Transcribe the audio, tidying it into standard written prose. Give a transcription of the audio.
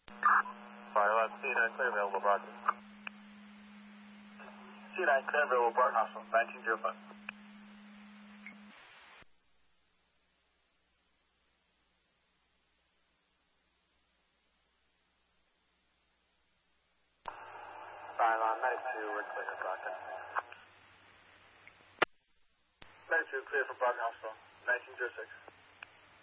511, C9 clear available broadcast. C9 clear available broadcast, 1905. Medic 2, we're clear for broadcast. Medic 2, clear for broadcast, 1906.